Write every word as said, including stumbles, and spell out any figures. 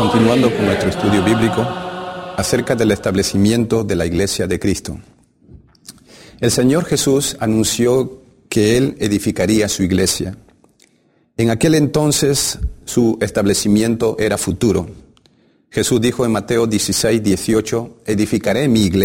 continuando con nuestro estudio bíblico acerca del establecimiento de la Iglesia de Cristo. El Señor Jesús anunció que Él edificaría su Iglesia. En aquel entonces su establecimiento era futuro. Jesús dijo en Mateo dieciséis, dieciocho, edificaré mi iglesia